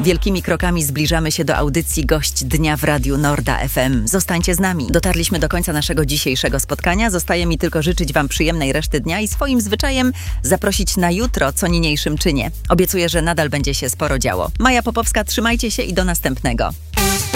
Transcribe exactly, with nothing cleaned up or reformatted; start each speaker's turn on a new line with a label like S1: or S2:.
S1: Wielkimi krokami zbliżamy się do audycji Gość Dnia w Radiu Norda F M. Zostańcie z nami. Dotarliśmy do końca naszego dzisiejszego spotkania. Zostaje mi tylko życzyć Wam przyjemnej reszty dnia i swoim zwyczajem zaprosić na jutro, co niniejszym czynię. Obiecuję, że nadal będzie się sporo działo. Maja Popowska, trzymajcie się i do następnego.